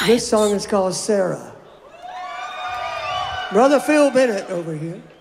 This song is called Sarah. Brother Phil Bennett over here.